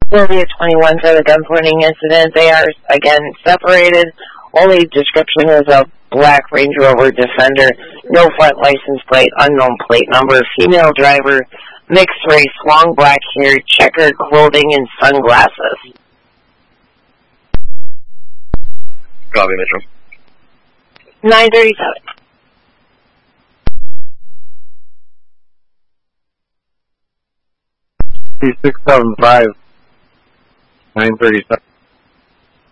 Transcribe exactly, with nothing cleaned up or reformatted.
Sylvia twenty-one for the gun pointing incident. They are, again, separated. Only description is a black Range Rover Defender, no front license plate, unknown plate number, female driver, mixed race, long black hair, checkered clothing, and sunglasses. Copy, Metro. nine thirty-seven. T six seven five, nine thirty-seven.